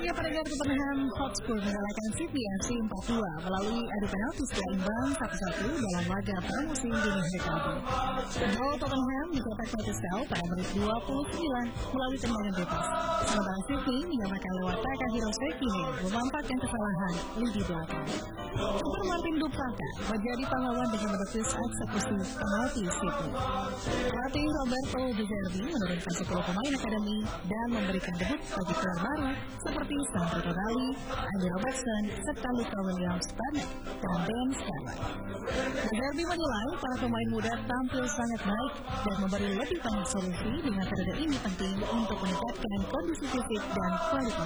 Sebelumnya pendengar Tottenham Hotspur mengalahkan City FC 4-2 melalui adu penalti setelah imbang 1-1 dalam laga pramusim dini hari tadi. Gol Tottenham dicetak Martial pada menit 29 melalui tendangan bebas. Sementara City menyamakan lewat Takahiro Sekine memanfaatkan kesalahan lini belakang. Super Martin Dupaka menjadi pahlawan dengan menepis eksekusi penalti City. Pelatih Roberto De Zerbi menurunkan 10 pemain akademi dan memberikan debut bagi player baru seperti Sandro Tonali, Andy Robertson, serta Luka Williams-Bennett dan Ben Stiller. De Zerbi menilai para pemain muda tampil sangat baik dan memberi lebih banyak solusi dengan periode ini penting untuk meningkatkan kondisi fisik dan kualitas